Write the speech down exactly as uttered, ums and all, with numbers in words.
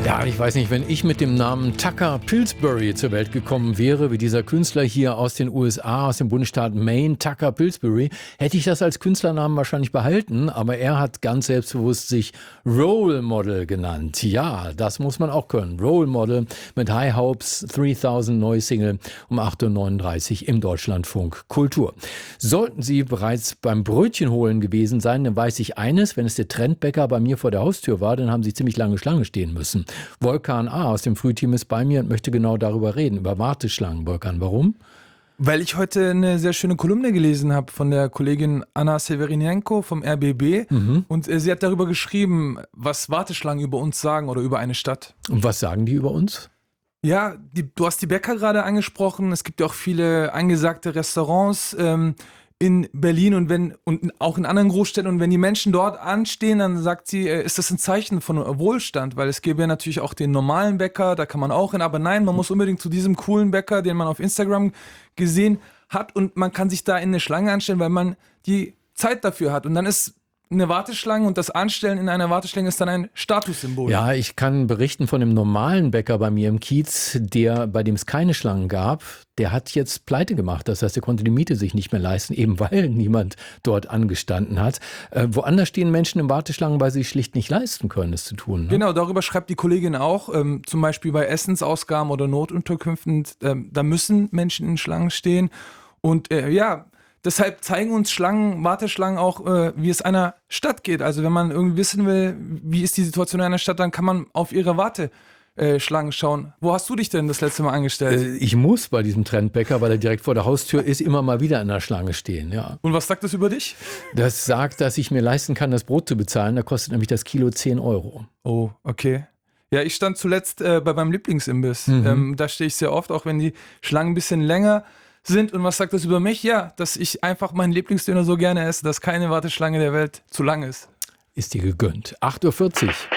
Ja, ich weiß nicht, wenn ich mit dem Namen Tucker Pillsbury zur Welt gekommen wäre, wie dieser Künstler hier aus den U S A, aus dem Bundesstaat Maine, Tucker Pillsbury, hätte ich das als Künstlernamen wahrscheinlich behalten, aber er hat ganz selbstbewusst sich Role Model genannt. Ja, das muss man auch können. Role Model mit High Hopes, dreitausend neue Single um acht Uhr neununddreißig im Deutschlandfunk Kultur. Sollten Sie bereits beim Brötchen holen gewesen sein, dann weiß ich eines, wenn es der Trendbäcker bei mir vor der Haustür war, dann haben Sie ziemlich lange Schlange stehen müssen. Volkan A. aus dem Frühteam ist bei mir und möchte genau darüber reden, über Warteschlangen. Volkan, warum? Weil ich heute eine sehr schöne Kolumne gelesen habe von der Kollegin Anna Severinenko vom R B B. Mhm. Und äh, sie hat darüber geschrieben, was Warteschlangen über uns sagen oder über eine Stadt. Und was sagen die über uns? Ja, die, du hast die Bäcker gerade angesprochen. Es gibt ja auch viele angesagte Restaurants ähm, in Berlin und wenn und auch in anderen Großstädten. Und wenn die Menschen dort anstehen, dann sagt sie, äh, ist das ein Zeichen von Wohlstand? Weil es gäbe ja natürlich auch den normalen Bäcker, da kann man auch hin. Aber nein, man muss unbedingt zu diesem coolen Bäcker, den man auf Instagram gesehen hat. Und man kann sich da in eine Schlange anstellen, weil man die Zeit dafür hat. Und dann ist eine Warteschlange und das Anstellen in einer Warteschlange ist dann ein Statussymbol. Ja, ich kann berichten von dem normalen Bäcker bei mir im Kiez, der, bei dem es keine Schlangen gab, der hat jetzt pleite gemacht. Das heißt, er konnte die Miete sich nicht mehr leisten, eben weil niemand dort angestanden hat. Äh, woanders stehen Menschen in Warteschlangen, weil sie es schlicht nicht leisten können, es zu tun. Ne? Genau, darüber schreibt die Kollegin auch. Ähm, zum Beispiel bei Essensausgaben oder Notunterkünften, ähm, da müssen Menschen in Schlangen stehen. Und äh, ja, deshalb zeigen uns Schlangen, Warteschlangen auch, äh, wie es einer Stadt geht. Also wenn man irgendwie wissen will, wie ist die Situation in einer Stadt, dann kann man auf ihre Warteschlangen schauen. Wo hast du dich denn das letzte Mal angestellt? Äh, ich muss bei diesem Trendbäcker, weil er direkt vor der Haustür ist, immer mal wieder in der Schlange stehen. Ja. Und was sagt das über dich? Das sagt, dass ich mir leisten kann, das Brot zu bezahlen. Da kostet nämlich das Kilo zehn Euro. Oh, okay. Ja, ich stand zuletzt äh, bei meinem Lieblingsimbiss. Mhm. Ähm, da stehe ich sehr oft, auch wenn die Schlangen ein bisschen länger sind. Und was sagt das über mich? Ja, dass ich einfach meinen Lieblingsdöner so gerne esse, dass keine Warteschlange der Welt zu lang ist. Ist dir gegönnt. acht Uhr vierzig.